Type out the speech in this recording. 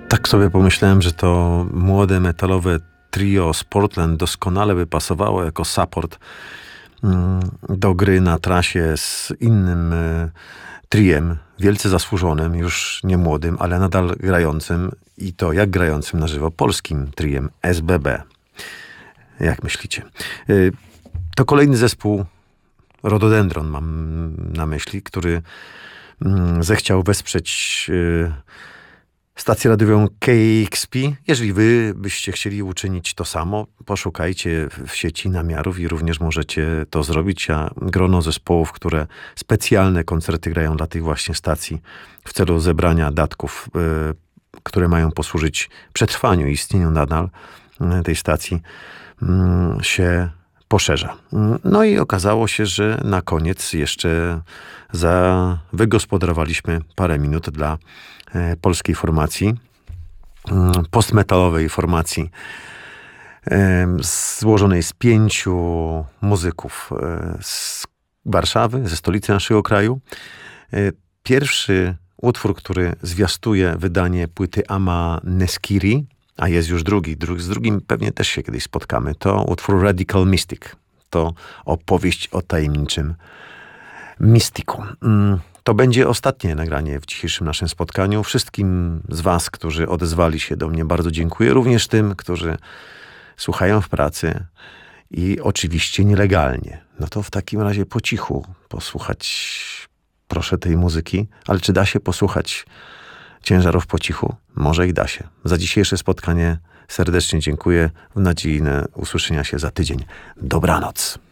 Tak sobie pomyślałem, że to młode metalowe trio z Portland doskonale by pasowało jako support do gry na trasie z innym triem, wielce zasłużonym, już nie młodym, ale nadal grającym i to jak grającym na żywo, polskim triem SBB. Jak myślicie? To kolejny zespół, Rododendron mam na myśli, który zechciał wesprzeć stację radiową KXP. Jeżeli wy byście chcieli uczynić to samo, poszukajcie w sieci namiarów i również możecie to zrobić. A grono zespołów, które specjalne koncerty grają dla tych właśnie stacji w celu zebrania datków, które mają posłużyć przetrwaniu i istnieniu nadal tej stacji, się poszerza. No i okazało się, że na koniec jeszcze wygospodarowaliśmy parę minut dla polskiej formacji, postmetalowej formacji złożonej z 5 muzyków z Warszawy, ze stolicy naszego kraju. Pierwszy utwór, który zwiastuje wydanie płyty Ama Neskiri, a jest już drugi, z drugim pewnie też się kiedyś spotkamy, to utwór Radical Mystic. To opowieść o tajemniczym mistyku. To będzie ostatnie nagranie w dzisiejszym naszym spotkaniu. Wszystkim z was, którzy odezwali się do mnie, bardzo dziękuję. Również tym, którzy słuchają w pracy i oczywiście nielegalnie. No to w takim razie po cichu posłuchać proszę tej muzyki. Ale czy da się posłuchać ciężarów po cichu? Może i da się. Za dzisiejsze spotkanie serdecznie dziękuję. W nadziei na usłyszenia się za tydzień. Dobranoc.